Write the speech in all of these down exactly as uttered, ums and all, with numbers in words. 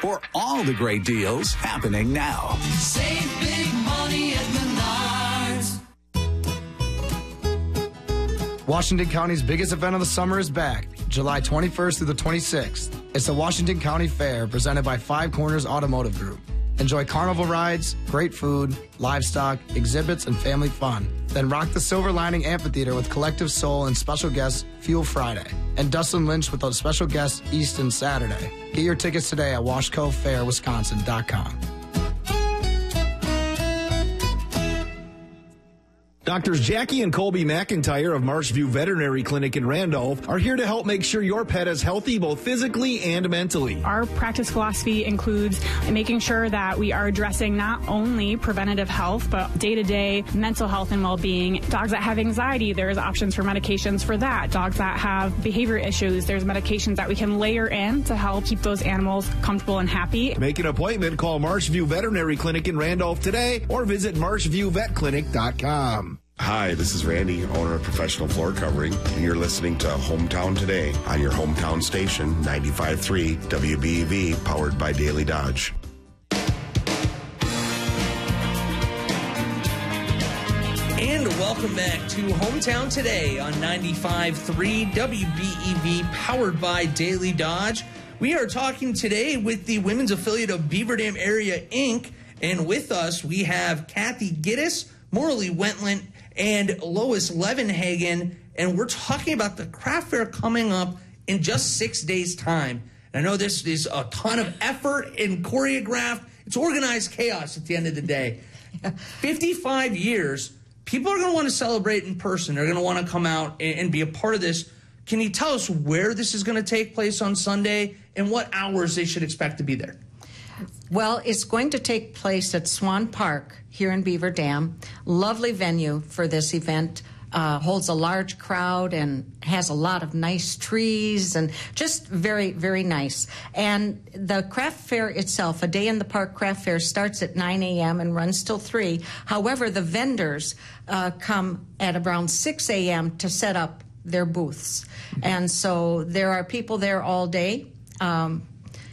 for all the great deals happening now. Save big money at Menards. Washington County's biggest event of the summer is back, July twenty-first through the twenty-sixth. It's the Washington County Fair presented by Five Corners Automotive Group. Enjoy carnival rides, great food, livestock, exhibits, and family fun. Then rock the Silver Lining Amphitheater with Collective Soul and special guest Fuel Friday. And Dustin Lynch with a special guest Easton Saturday. Get your tickets today at washco fair wisconsin dot com. Doctors Jackie and Colby McIntyre of Marshview Veterinary Clinic in Randolph are here to help make sure your pet is healthy both physically and mentally. Our practice philosophy includes making sure that we are addressing not only preventative health, but day-to-day mental health and well-being. Dogs that have anxiety, there's options for medications for that. Dogs that have behavior issues, there's medications that we can layer in to help keep those animals comfortable and happy. To make an appointment, call Marshview Veterinary Clinic in Randolph today or visit marshview vet clinic dot com. Hi, this is Randy, owner of Professional Floor Covering, and you're listening to Hometown Today on your hometown station, ninety-five point three W B E V, powered by Daily Dodge. And welcome back to Hometown Today on ninety-five point three W B E V, powered by Daily Dodge. We are talking today with the women's affiliate of Beaver Dam Area, Incorporated, and with us we have Kathy Gittes, Morley Wentland, and Lois Levenhagen, and we're talking about the craft fair coming up in just six days' time. And I know this is a ton of effort and choreographed. It's organized chaos at the end of the day. fifty-five years, people are going to want to celebrate in person. They're going to want to come out and, and be a part of this. Can you tell us where this is going to take place on Sunday and what hours they should expect to be there? Well, it's going to take place at Swan Park here in Beaver Dam. Lovely venue for this event. Uh, holds a large crowd and has a lot of nice trees and just very, very nice. And the craft fair itself, a day in the park craft fair, starts at nine a.m. and runs till three. However, the vendors uh, come at around six a.m. to set up their booths. And so there are people there all day. Um,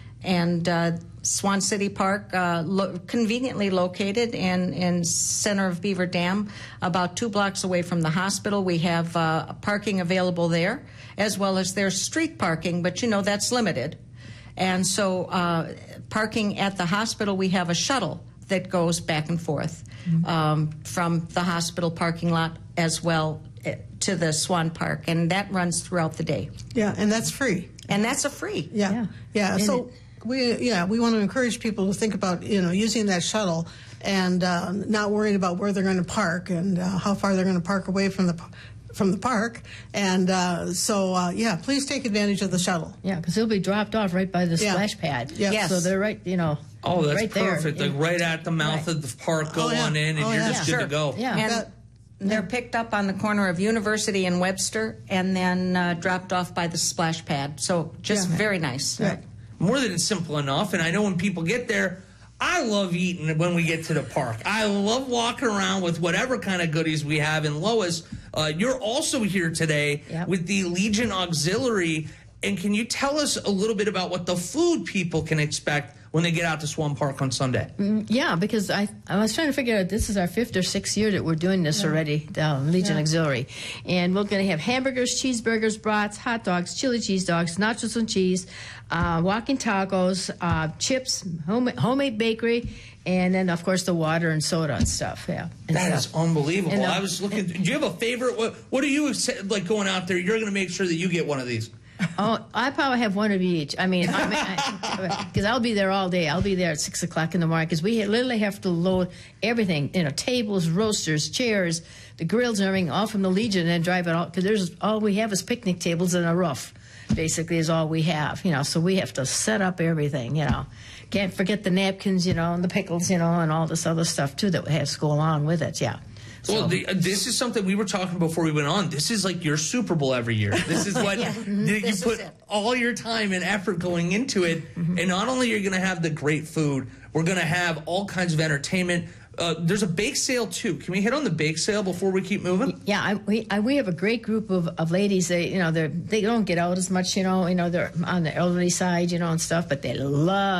and uh, Swan City Park, uh, lo- conveniently located in, in center of Beaver Dam, about two blocks away from the hospital. We have uh, parking available there, as well as there's street parking, but you know that's limited. And so uh, parking at the hospital, we have a shuttle that goes back and forth mm-hmm. um, from the hospital parking lot as well to the Swan Park, and that runs throughout the day. Yeah, and that's free. And that's a free. Yeah, yeah. yeah. So it, we yeah we want to encourage people to think about you know using that shuttle and uh, not worrying about where they're going to park and uh, how far they're going to park away from the from the park. And uh, so uh, yeah, please take advantage of the shuttle. Yeah, because they'll be dropped off right by the yeah. splash pad. Yes. yes. So they're right, you know. Oh, that's right perfect. There. Like right at the mouth right. of the park. Go oh, yeah. on in, and oh, you're yeah. just yeah. good sure. to go. Yeah. And that, they're picked up on the corner of University and Webster and then uh, dropped off by the splash pad. So just yeah. very nice. Yeah. More than simple enough. And I know when people get there, I love eating when we get to the park. I love walking around with whatever kind of goodies we have. And Lois, uh, you're also here today yep. with the Legion Auxiliary. And can you tell us a little bit about what the food people can expect when they get out to Swan Park on Sunday? Mm, yeah, because I I was trying to figure out, this is our fifth or sixth year that we're doing this yeah. already, the Legion yeah. Auxiliary. And we're going to have hamburgers, cheeseburgers, brats, hot dogs, chili cheese dogs, nachos and cheese, uh, walking tacos, uh, chips, home, homemade bakery, and then, of course, the water and soda and stuff. Yeah, and That stuff. is unbelievable. And, uh, I was looking. Do you have a favorite? What, what do you, like going out there, you're going to make sure that you get one of these? Oh, I probably have one of each. I mean, because I'll be there all day. I'll be there at six o'clock in the morning because we literally have to load everything, you know, tables, roasters, chairs, the grills and everything, all from the Legion, and then drive it all. Because there's all we have is picnic tables and a roof, basically, is all we have, you know. So we have to set up everything, you know. Can't forget the napkins, you know, and the pickles, you know, and all this other stuff too that has to go along with it. Yeah. Well, so. the, uh, this is something we were talking before we went on. This is like your Super Bowl every year. This is what yeah. you, you this put all your time and effort going into it. Mm-hmm. And not only are you going to have the great food, we're going to have all kinds of entertainment. Uh, there's a bake sale, too. Can we hit on the bake sale before we keep moving? Yeah, I, we I, we have a great group of, of ladies. They, you know, they they don't get out as much, you know. You know, they're on the elderly side, you know, and stuff, but they love